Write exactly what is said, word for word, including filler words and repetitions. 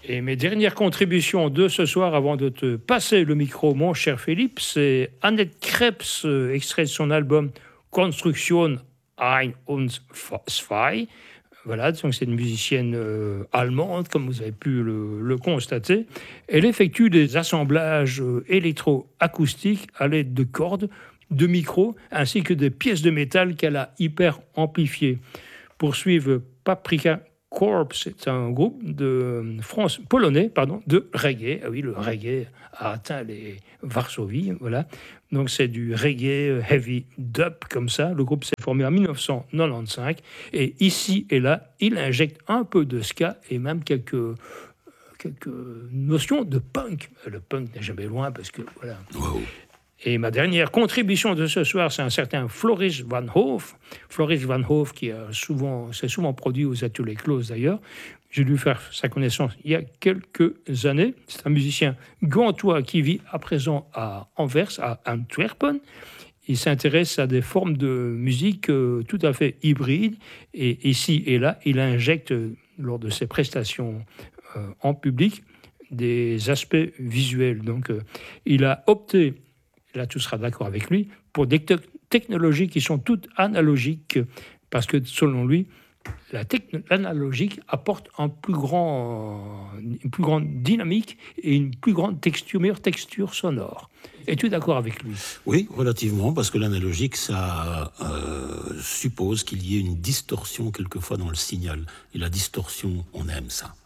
Et mes dernières contributions de ce soir, avant de te passer le micro, mon cher Philippe, c'est Annette Krebs, euh, extrait de son album Construction ein und zwei. Voilà, donc c'est une musicienne euh, allemande, comme vous avez pu le, le constater. Elle effectue des assemblages euh, électro-acoustiques à l'aide de cordes, de micros, ainsi que des pièces de métal qu'elle a hyper amplifiées. Poursuivre Paprika Corps, c'est un groupe de France, polonais, pardon, de reggae. Ah oui, le reggae a atteint les Varsovie, voilà. Donc c'est du reggae heavy dub comme ça. Le groupe s'est formé en dix-neuf cent quatre-vingt-quinze et ici et là, il injecte un peu de ska et même quelques quelques notions de punk. Le punk n'est jamais loin parce que voilà. Wow. Et ma dernière contribution de ce soir, c'est un certain Floris Van Hoof. Floris Van Hoof qui a souvent, s'est souvent produit aux ateliers closes d'ailleurs. J'ai dû faire sa connaissance il y a quelques années. C'est un musicien gantois qui vit à présent à Anvers, à Antwerpen. Il s'intéresse à des formes de musique euh, tout à fait hybrides. Et ici et là, il injecte, lors de ses prestations euh, en public, des aspects visuels. Donc, euh, il a opté, là tu seras d'accord avec lui, pour des te- technologies qui sont toutes analogiques, parce que selon lui, la techn- l'analogique apporte un plus grand, une plus grande dynamique et une plus grande texture, meilleure texture sonore. Es-tu d'accord avec lui ? Oui, relativement, parce que l'analogique, ça euh, suppose qu'il y ait une distorsion quelquefois dans le signal. Et la distorsion, on aime ça.